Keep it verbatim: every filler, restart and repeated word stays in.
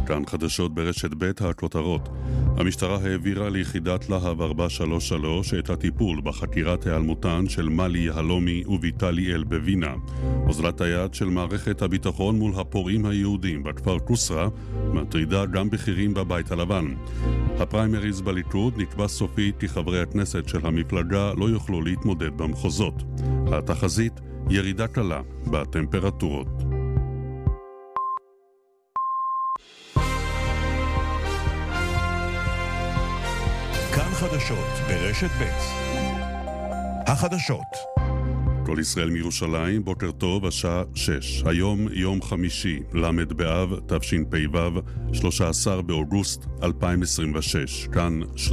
כאן חדשות ברשת ב' הכותרות. המשטרה העבירה ליחידת להב ארבע שלוש שלוש את הטיפול בחקירת היעלמותן של מלי יהלומי וויטלי בווינה. אוזלת היד של מערכת הביטחון מול הפורעים היהודים בכפר קוסרה מטרידה גם בכירים בבית הלבן. הפריימריז בליכוד נקבע סופית כי חברי הכנסת של המפלגה לא יוכלו להתמודד במחוזות. התחזית ירידה קלה בטמפרטורות. כאן חדשות ברשת ב'. החדשות. כל ישראל מירושלים, בוקר טוב, השעה שש. היום יום חמישי, למד באב, תשפ"ו, שלושה עשר באוגוסט אלפיים עשרים ושש. כאן